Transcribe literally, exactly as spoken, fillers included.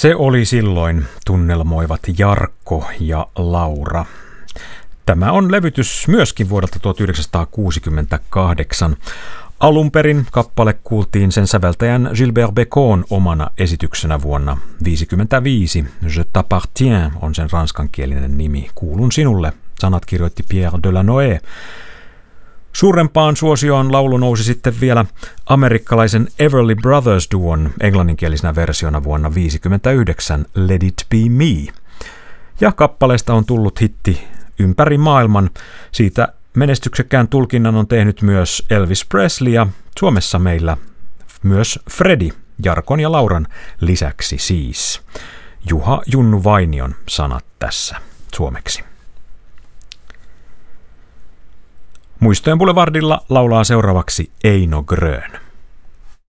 Se oli silloin, tunnelmoivat Jarkko ja Laura. Tämä on levytys myöskin vuodelta tuhatyhdeksänsataakuusikymmentäkahdeksan. Alun perin kappale kuultiin sen säveltäjän Gilbert Bécaud omana esityksenä vuonna tuhatyhdeksänsataaviisikymmentäviisi. Je t'appartiens on sen ranskankielinen nimi. Kuulun sinulle, sanat kirjoitti Pierre Delanoë. Suurempaan suosioon laulu nousi sitten vielä amerikkalaisen Everly Brothers duon englanninkielisenä versiona vuonna tuhatyhdeksänsataaviisikymmentäyhdeksän Let It Be Me. Ja kappaleesta on tullut hitti ympäri maailman. Siitä menestyksekkään tulkinnan on tehnyt myös Elvis Presley ja Suomessa meillä myös Fredi, Jarkon ja Lauran lisäksi siis. Juha Junnu Vainion sanat tässä suomeksi. Muistojen Boulevardilla laulaa seuraavaksi Eino Grön.